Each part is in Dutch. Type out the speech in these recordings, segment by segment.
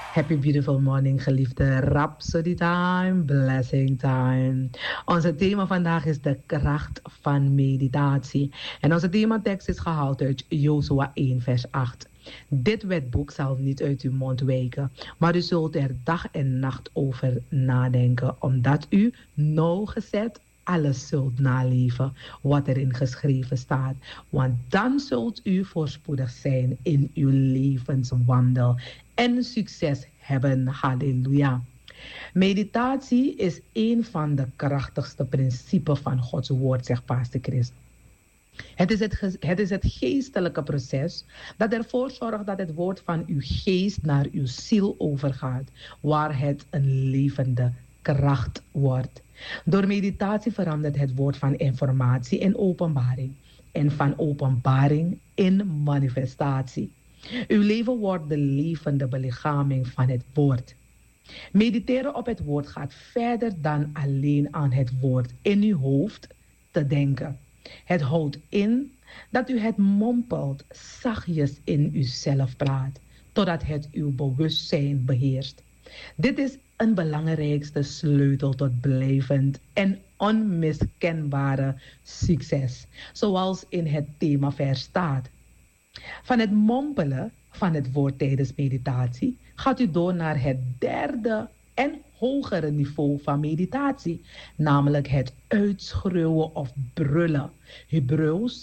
Happy beautiful morning, geliefde Rhapsody Time, Blessing Time. Onze thema vandaag is de kracht van meditatie. En onze thematekst is gehaald uit Jozua 1 vers 8. Dit wetboek zal niet uit uw mond wijken, maar u zult er dag en nacht over nadenken, omdat u nauwgezet alles zult naleven wat erin geschreven staat. Want dan zult u voorspoedig zijn in uw levenswandel en succes hebben. Halleluja. Meditatie is een van de krachtigste principes van Gods woord, zegt Pastor Chris. Het is het geestelijke proces dat ervoor zorgt dat het woord van uw geest naar uw ziel overgaat, waar het een levende kracht wordt. Door meditatie verandert het woord van informatie in openbaring en van openbaring in manifestatie. Uw leven wordt de levende belichaming van het woord. Mediteren op het woord gaat verder dan alleen aan het woord in uw hoofd te denken. Het houdt in dat u het mompelt, zachtjes in uzelf praat, totdat het uw bewustzijn beheerst. Dit is een belangrijkste sleutel tot blijvend en onmiskenbare succes, zoals in het themavers staat. Van het mompelen van het woord tijdens meditatie gaat u door naar het derde en hogere niveau van meditatie, namelijk het uitschreeuwen of brullen. Hebreeuws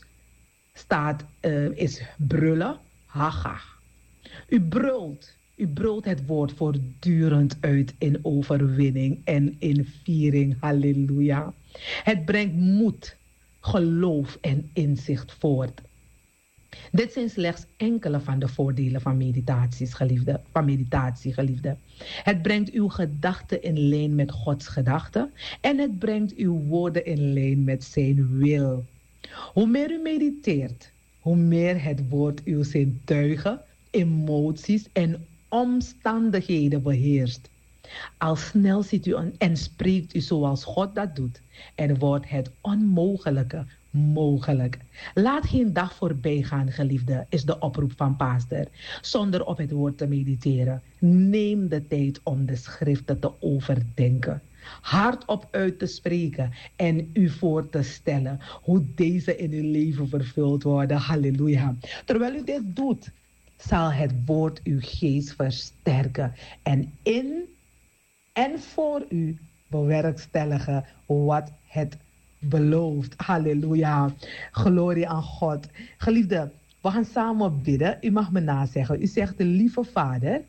is brullen, haga. U brult het woord voortdurend uit in overwinning en in viering. Halleluja. Het brengt moed, geloof en inzicht voort. Dit zijn slechts enkele van de voordelen van meditatie, geliefde. Het brengt uw gedachten in lijn met Gods gedachten en het brengt uw woorden in lijn met zijn wil. Hoe meer u mediteert, hoe meer het woord uw zintuigen, emoties en omstandigheden beheerst. Al snel ziet u en spreekt u zoals God dat doet en wordt het onmogelijke mogelijk. Laat geen dag voorbij gaan, geliefde, is de oproep van Pastor, zonder op het woord te mediteren. Neem de tijd om de schriften te overdenken, hardop uit te spreken en u voor te stellen hoe deze in uw leven vervuld worden. Halleluja. Terwijl u dit doet, zal het woord uw geest versterken en in en voor u bewerkstelligen wat het belooft. Halleluja. Glorie aan God. Geliefde, we gaan samen bidden. U mag me nazeggen. U zegt, lieve Vader,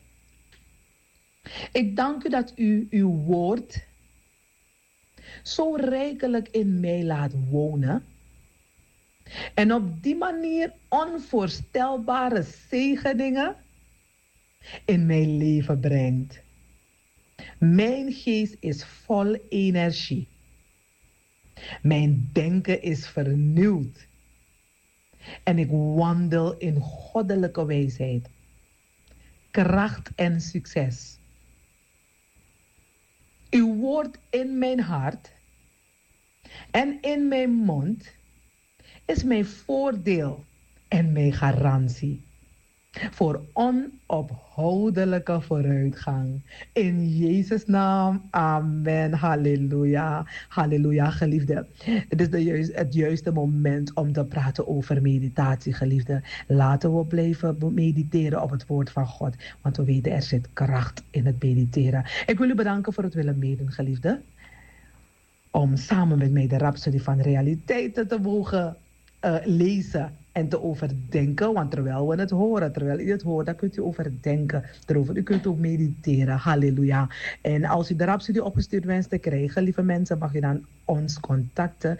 ik dank u dat u uw woord zo rijkelijk in mij laat wonen en op die manier onvoorstelbare zegeningen in mijn leven brengt. Mijn geest is vol energie. Mijn denken is vernieuwd. En ik wandel in goddelijke wijsheid, kracht en succes. Uw woord in mijn hart en in mijn mond is mijn voordeel en mijn garantie voor onophoudelijke vooruitgang. In Jezus' naam, amen, halleluja, halleluja, geliefde. Het is het juiste moment om te praten over meditatie, geliefde. Laten we blijven mediteren op het woord van God, want we weten er zit kracht in het mediteren. Ik wil u bedanken voor het willen meedoen, geliefde, om samen met mij de Rhapsody van realiteiten te mogen lezen en te overdenken, want terwijl we het horen, terwijl u het hoort, dan kunt u overdenken erover. U kunt ook mediteren, halleluja. En als u de Rhapsody opgestuurd wenst te krijgen, lieve mensen, mag u dan ons contacten